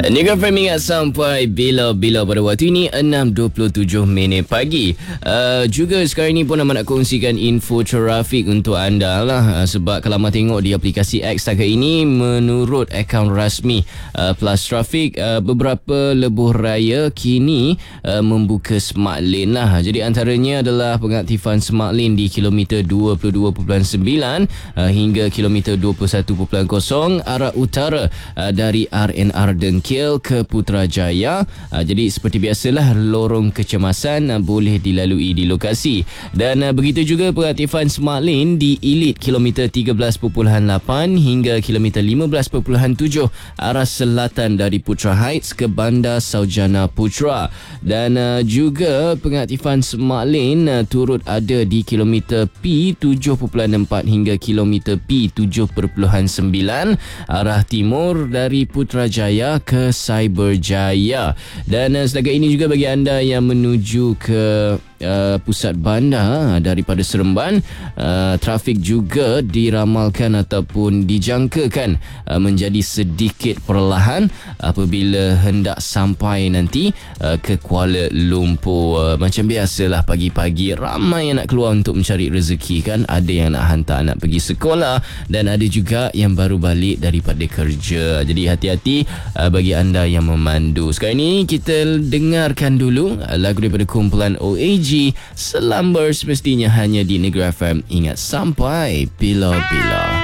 Negara Prime ingat sampai bila-bila pada waktu ini 6.27 minit pagi. Juga sekarang ini pun Amat nak kongsikan info trafik untuk anda lah. Sebab kalau Amat tengok di aplikasi X setakat ini, menurut akaun rasmi Plus Traffic, beberapa lebuh raya kini membuka Smart Lane lah. Jadi antaranya adalah pengaktifan Smart Lane di kilometer 22.9 hingga kilometer 21.0 arah utara dari RNR Dengkil ke Putrajaya. Jadi seperti biasalah, lorong kecemasan boleh dilalui di lokasi. Dan begitu juga pengaktifan Smart Lane di Elite kilometer 13.8 hingga kilometer 15.7 arah selatan dari Putra Heights ke Bandar Saujana Putra. Dan juga pengaktifan Smart Lane turut ada di kilometer P7.4 hingga kilometer P7.9 arah timur dari Putrajaya ke Cyberjaya. Dan setakat ini juga bagi anda yang menuju ke pusat bandar daripada Seremban, trafik juga diramalkan ataupun dijangkakan menjadi sedikit perlahan apabila hendak sampai nanti ke Kuala Lumpur. Macam biasalah, pagi-pagi ramai yang nak keluar untuk mencari rezeki kan. Ada yang nak hantar anak pergi sekolah dan ada juga yang baru balik daripada kerja. Jadi hati-hati bagi anda yang memandu. Sekarang ini kita dengarkan dulu lagu daripada kumpulan OAG, Selamber, semestinya hanya di Negara FM. Ingat sampai bila-bila.